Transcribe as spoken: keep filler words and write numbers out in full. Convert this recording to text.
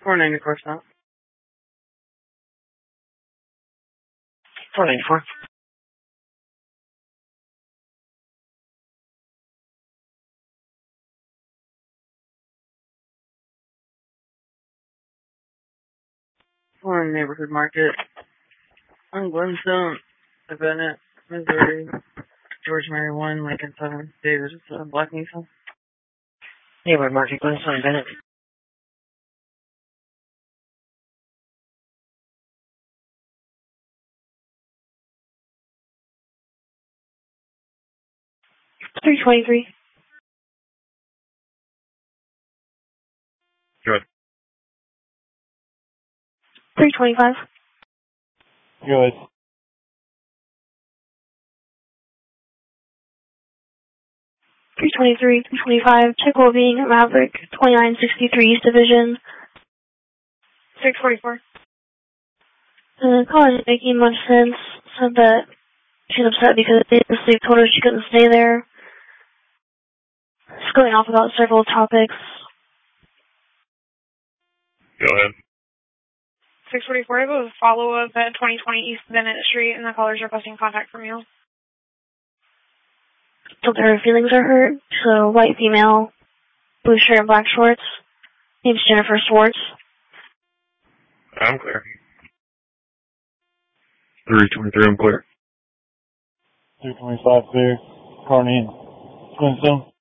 four ninety-four stop. four ninety-four. Four Neighborhood Market. On Glenstone, Bennett, Missouri. George Mary one, Lincoln seven, David, uh, Black Mesa. Neighborhood Market, Glenstone, Bennett. three twenty-three. Good. three twenty-five. Good. three twenty-three, three twenty-five, check well-being at Maverick, twenty-nine sixty-three East Division. six forty-four. The call isn't making much sense. Said that she's upset because the sleep told her she couldn't stay there. It's going off about several topics. Go ahead. six forty-four, I have a follow-up at twenty twenty East Bennett Street, and the caller's requesting contact from you. Told her her feelings are hurt. So, white female, blue shirt and black shorts. Name's Jennifer Swartz. I'm clear. three twenty-three, I'm clear. three twenty-five clear. Carney, Glenstone.